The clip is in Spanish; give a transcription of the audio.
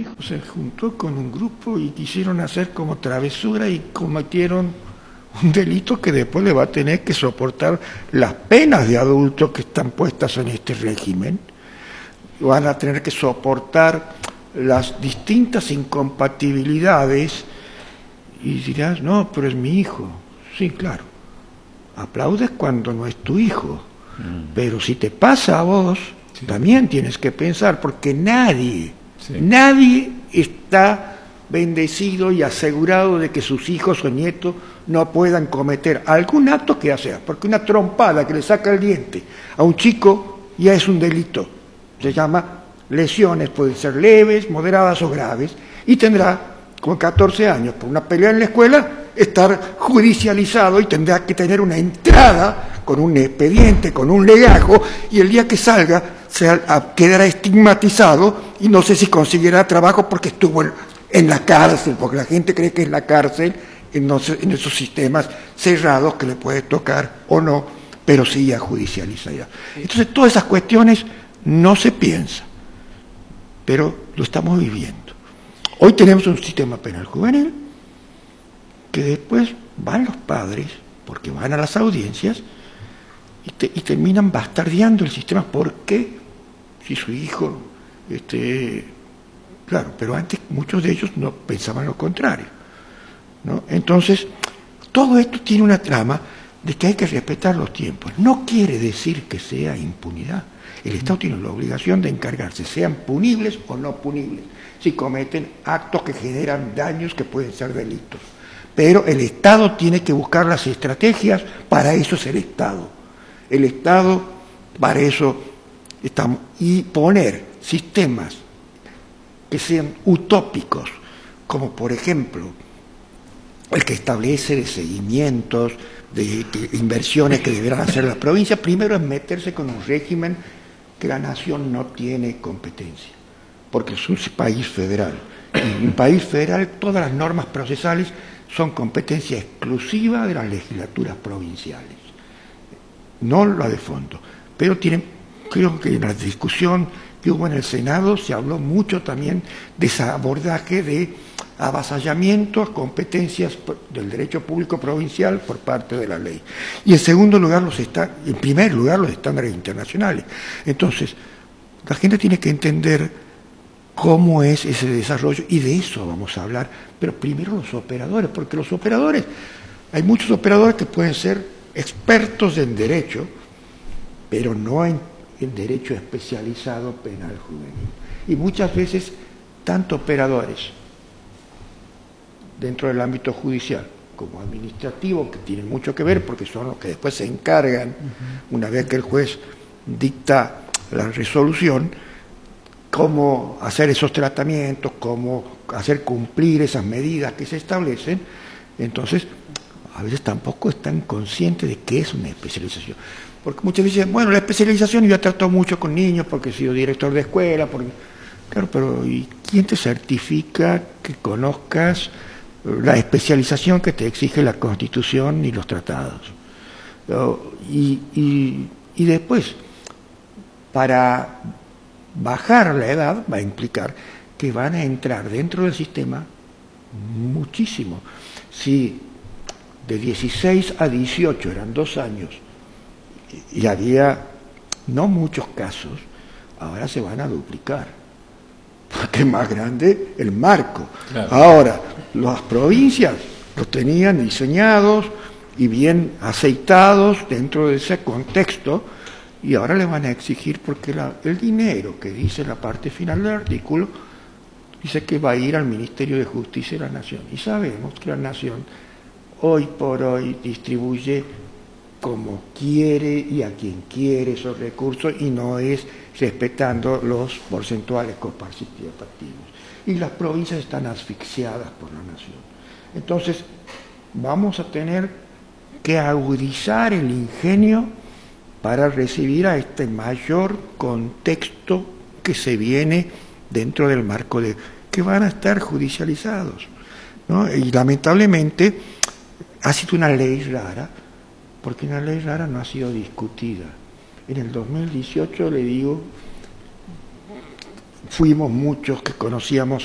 hijo se juntó con un grupo y quisieron hacer como travesura y cometieron un delito que después le va a tener que soportar las penas de adultos que están puestas en este régimen. Van a tener que soportar las distintas incompatibilidades y dirás, no, pero es mi hijo. Sí, claro. Aplaudes cuando no es tu hijo. Pero si te pasa a vos, también tienes que pensar, porque nadie está bendecido y asegurado de que sus hijos o nietos no puedan cometer algún acto que sea, porque una trompada que le saca el diente a un chico ya es un delito. Se llama lesiones, pueden ser leves, moderadas o graves, y tendrá, con 14 años, por una pelea en la escuela, estar judicializado y tendrá que tener una entrada con un expediente, con un legajo, y el día que salga quedará estigmatizado y no sé si conseguirá trabajo porque estuvo en la cárcel, porque la gente cree que es la cárcel en esos sistemas cerrados que le puede tocar o no, pero sí ya judicializa ya. Entonces todas esas cuestiones no se piensa, pero lo estamos viviendo. Hoy tenemos un sistema penal juvenil que después van los padres, porque van a las audiencias, y terminan bastardeando el sistema porque si su hijo, claro, pero antes muchos de ellos no pensaban lo contrario, ¿no? Entonces, todo esto tiene una trama de que hay que respetar los tiempos. No quiere decir que sea impunidad. El Estado tiene la obligación de encargarse, sean punibles o no punibles, si cometen actos que generan daños que pueden ser delitos. Pero el Estado tiene que buscar las estrategias, para eso es el Estado. El Estado, para eso estamos, y poner sistemas que sean utópicos, como por ejemplo el que establece de seguimientos, de inversiones que deberán hacer las provincias, primero es meterse con un régimen que la nación no tiene competencia, porque es un país federal. En un país federal todas las normas procesales son competencia exclusiva de las legislaturas provinciales, no la de fondo. Pero creo que en la discusión que hubo en el Senado se habló mucho también de ese abordaje de avasallamiento a competencias del derecho público provincial por parte de la ley. Y en segundo lugar, en primer lugar, los estándares internacionales. Entonces, la gente tiene que entender cómo es ese desarrollo, y de eso vamos a hablar, pero primero los operadores, porque los operadores, hay muchos operadores que pueden ser expertos en derecho, pero no en derecho especializado penal juvenil. Y muchas veces, tanto operadores dentro del ámbito judicial como administrativo, que tienen mucho que ver porque son los que después se encargan, una vez que el juez dicta la resolución, cómo hacer esos tratamientos, cómo hacer cumplir esas medidas que se establecen. Entonces, a veces tampoco están conscientes de qué es una especialización. Porque muchas veces dicen, bueno, la especialización, yo he tratado mucho con niños porque he sido director de escuela. Claro, pero ¿y quién te certifica que conozcas la especialización que te exige la Constitución y los tratados? Y después, para bajar la edad va a implicar que van a entrar dentro del sistema muchísimo. Si de 16 a 18 eran 2 años y había no muchos casos, ahora se van a duplicar, porque es más grande el marco. Claro. Ahora, las provincias los tenían diseñados y bien aceitados dentro de ese contexto, y ahora le van a exigir, porque el dinero que dice la parte final del artículo dice que va a ir al Ministerio de Justicia de la Nación, y sabemos que la Nación hoy por hoy distribuye como quiere y a quien quiere esos recursos, y no es respetando los porcentuales coparticipativos. Y las provincias están asfixiadas por la Nación. Entonces, vamos a tener que agudizar el ingenio para recibir a este mayor contexto que se viene dentro del marco que van a estar judicializados, ¿no? Y lamentablemente ha sido una ley rara, porque una ley rara no ha sido discutida. En el 2018, le digo, fuimos muchos que conocíamos